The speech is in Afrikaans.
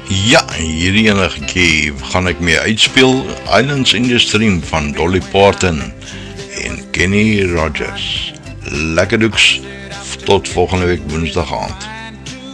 Ja, hierdie enigkie gaan ek mee uitspeel, Islands in the Stream van Dolly Parton en Kenny Rogers. Lekker doeks, tot volgende week woensdag aand.